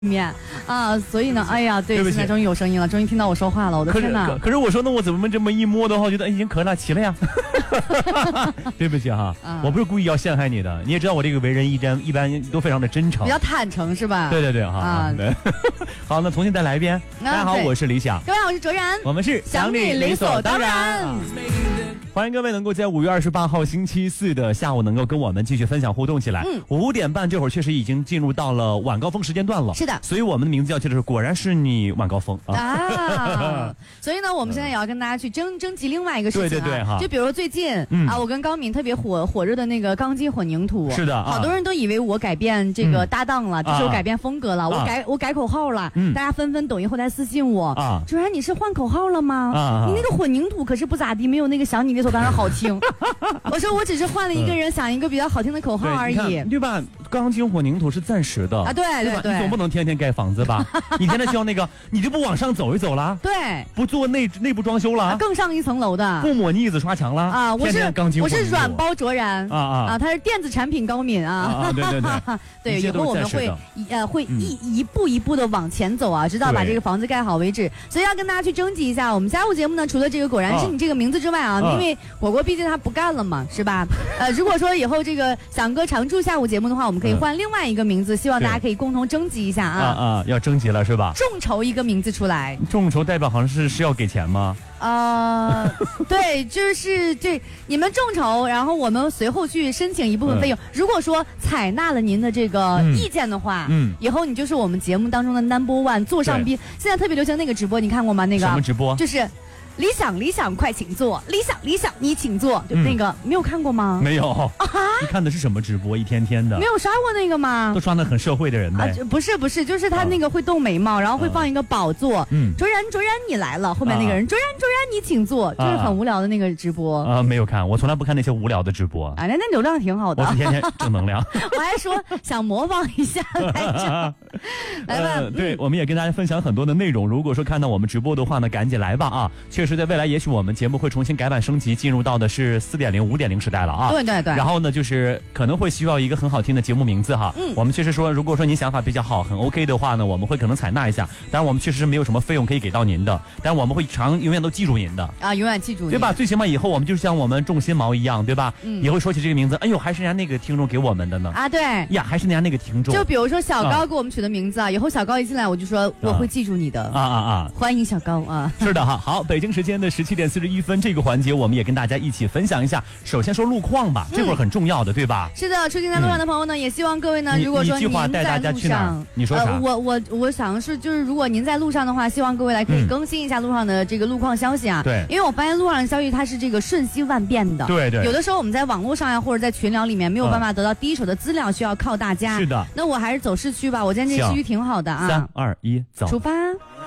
面啊，所以呢，哎呀，对， 对现在终于有声音了，终于听到我说话了，我的天哪！ 可是我说，那我怎么这么一摸的话，我觉得已经可了，齐了呀。对不起哈，我不是故意要陷害你的，你也知道我这个为人一般都非常的真诚， 比较坦诚是吧？ 对哈啊，对。好，那重新再来一遍。大家好，我是李想， 各位好，我是卓然， 我们是想你理所当然。 欢迎各位能够在5月28号星期四的下午能够跟我们继续分享互动起来。5点半这会儿确实已经进入到了晚高峰时间段了。是的，所以我们的名字叫就是果然是你晚高峰啊。 所以呢，我们现在也要跟大家去征集另外一个事情啊。 对哈。 就比如说最近啊，我跟高敏特别火热的那个钢筋混凝土。 是的， 好多人都以为我改变这个搭档了，就是我改变风格了，我改口号了，大家纷纷抖音后台私信我啊，卓然你是换口号了吗？你那个混凝土可是不咋地，没有那个想你理所当然好听。我说我只是换了一个人想一个比较好听的口号而已， 对吧？钢筋混凝土是暂时的啊，对， 你总不能天天盖房子吧？你天天需要那个，你就不往上走一走了？ 对， 不做内部装修了？ 更上一层楼的， 不抹腻子刷墙了？啊， 我是软包卓然啊，他是电子产品高敏啊， 对， 对，以后我们会一步一步的往前走啊，直到把这个房子盖好为止。所以要跟大家去征集一下，我们下午节目呢，除了这个果然是你这个名字之外啊，因为果果毕竟他不干了嘛，是吧？如果说以后这个想哥常驻下午节目的话，我们可以换另外一个名字，希望大家可以共同征集一下啊。 要征集了是吧？ 众筹一个名字出来。 众筹代表好像是要给钱吗？ 对，就是你们众筹，然后我们随后去申请一部分费用。如果说采纳了您的这个意见的话，以后你就是我们节目当中的 No.1座上宾。现在特别流行那个直播，你看过吗？那个什么直播？ 就是理想快请坐，理想你请坐，就那个没有看过吗？ 没有啊，你看的是什么直播？一天天的， 没有刷过那个吗？ 都刷的很社会的人呗。 不是，就是他那个会动眉毛，然后会放一个宝座，卓然你来了，后面那个人卓然你请坐，就是很无聊的那个直播啊，没有看，我从来不看那些无聊的直播啊， 那流量挺好的， 我是天天正能量。 我还说想模仿一下来着，来吧。 对，我们也跟大家分享很多的内容，如果说看到我们直播的话呢，赶紧来吧啊！确实，在未来也许我们节目会重新改版升级，进入到的是4.0、5.0时代了啊。 对。 然后呢，就是可能会需要一个很好听的节目名字哈。我们确实说，如果说您想法比较好，很 OK 的话呢，我们会可能采纳一下。当然，我们确实是没有什么费用可以给到您的，但是我们会永远都记住您的啊，永远记住您， 对吧？最起码以后我们就像我们种新毛一样，对吧？也会说起这个名字，哎呦，还是人家那个听众给我们的呢啊，对呀，还是人家那个听众。 就比如说小高给我们取的名字啊，以后小高一进来我就说我会记住你的欢迎小高啊。 是的哈，好，北京时间的17点41分，这个环节我们也跟大家一起分享一下。首先说路况吧，这会儿很重要的，对吧？ 是的，出行在路上的朋友呢，也希望各位呢，如果说您在路上， 你说啥？ 我想是就是如果您在路上的话，希望各位来可以更新一下路上的这个路况消息啊。 对， 因为我发现路上的消息它是这个瞬息万变的。 对， 有的时候我们在网络上呀，或者在群聊里面没有办法得到第一手的资料，需要靠大家。 是的。 那我还是走市区吧，我今天这市区挺好的啊。 3、2、1，走， 出发。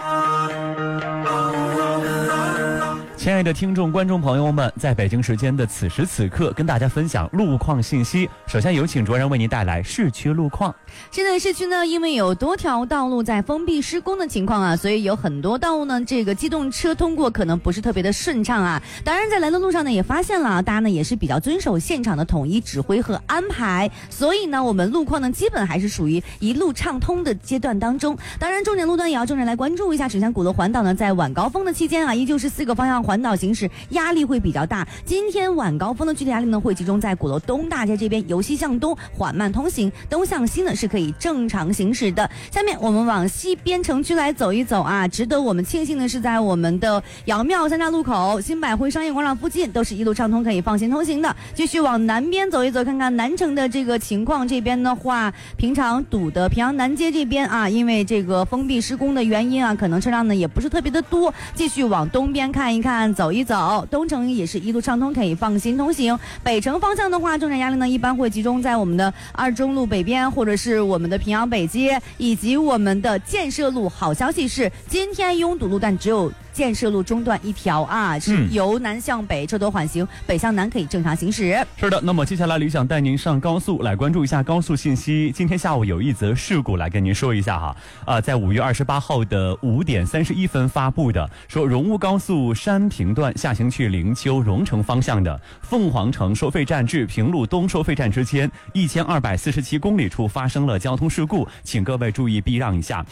亲爱的听众、观众朋友们，在北京时间的此时此刻，跟大家分享路况信息。首先有请卓然为您带来市区路况。 现在市区呢，因为有多条道路在封闭施工的情况啊，所以有很多道路呢，这个机动车通过可能不是特别的顺畅啊。当然，在来的路上呢，也发现了大家呢也是比较遵守现场的统一指挥和安排，所以呢，我们路况呢基本还是属于一路畅通的阶段当中。当然，重点路段也要重点来关注一下。首先，鼓楼环岛呢，在晚高峰的期间啊，依旧是4个方向环岛行驶压力会比较大。今天晚高峰的具体压力呢，会集中在鼓楼东大街这边，由西向东缓慢通行，东向西呢是可以正常行驶的。下面我们往西边城区来走一走啊，值得我们庆幸的是，在我们的杨庙3岔路口、新百汇商业广场附近都是一路畅通，可以放心通行的。继续往南边走一走，看看南城的这个情况。这边的话，平常堵的平阳南街这边啊，因为这个封闭施工的原因啊，可能车辆呢也不是特别的多。继续往东边看一看，走一走，东城也是一路畅通，可以放心通行。北城方向的话，重点压力呢一般会集中在我们的2中路北边，或者是我们的平阳北街以及我们的建设路。好消息是，今天拥堵路段只有建设路中段一条啊，是由南向北车多缓行，北向南可以正常行驶。 是的，那么接下来理想带您上高速来关注一下高速信息。今天下午有一则事故来跟您说一下哈，在5月28号的5点31分发布的，说荣乌高速山平段下行去灵丘荣城方向的凤凰城收费站至平路东收费站之间1247公里处发生了交通事故，请各位注意避让一下。